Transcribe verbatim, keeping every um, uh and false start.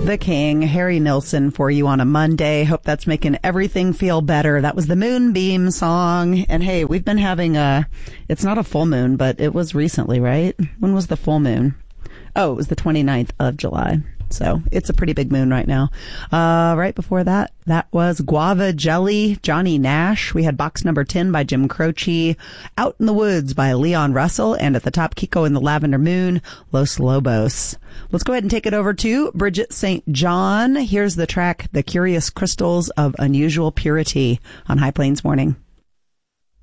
the King, Harry Nilsson, for you on a Monday. Hope that's making everything feel better. That was the Moonbeam song. And hey, we've been having a, it's not a full moon, but it was recently, right? When was the full moon? Oh, it was the twenty-ninth of July. So it's a pretty big moon right now. Uh, right before that, that was Guava Jelly, Johnny Nash. We had box number ten by Jim Croce, Out in the Woods by Leon Russell, and at the top, Kiko and the Lavender Moon, Los Lobos. Let's go ahead and take it over to Bridget Saint John. Here's the track, The Curious Crystals of Unusual Purity on High Plains Morning.